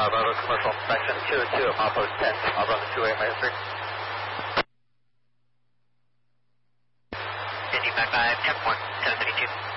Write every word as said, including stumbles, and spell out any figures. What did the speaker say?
Bravo commercial section two oh two, Outpost ten, I'll run the two A minus three. Indy back by ten point seven three two.